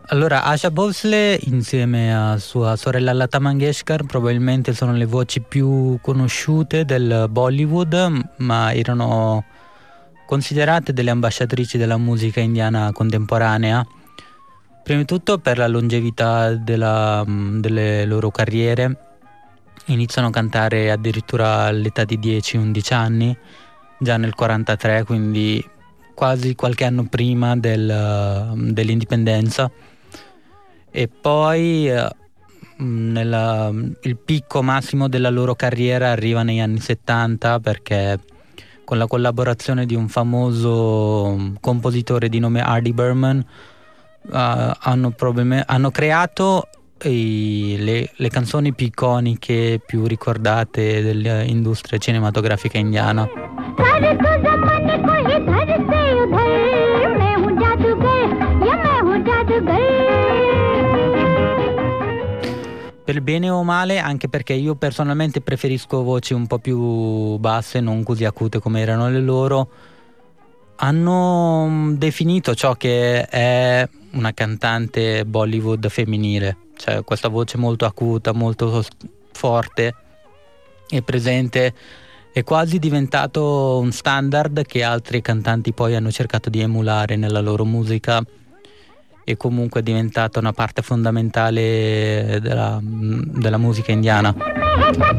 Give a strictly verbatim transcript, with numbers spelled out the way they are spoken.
Allora, Asha Bhosle insieme a sua sorella Lata Mangeshkar probabilmente sono le voci più conosciute del Bollywood, ma erano considerate delle ambasciatrici della musica indiana contemporanea. Prima di tutto per la longevità della- delle loro carriere. Iniziano a cantare addirittura all'età di dieci undici anni, già nel quarantatré, quindi quasi qualche anno prima del- dell'indipendenza. E poi eh, nella- il picco massimo della loro carriera arriva negli anni settanta, perché con la collaborazione di un famoso compositore di nome Ardy Berman eh, hanno, probabilme- hanno creato i- le, le canzoni più iconiche, più ricordate dell'industria cinematografica indiana. सारे तो जमाने को इधर से उधर मैं हूँ जादूगर या मैं हूँ जादूगर Per bene o male, anche perché io personalmente preferisco voci un po' più basse, non così acute come erano le loro, hanno mm, definito ciò che è una cantante Bollywood femminile, cioè questa voce molto acuta, molto s- forte e presente, è quasi diventato un standard che altri cantanti poi hanno cercato di emulare nella loro musica, e comunque è diventata una parte fondamentale della, della musica indiana.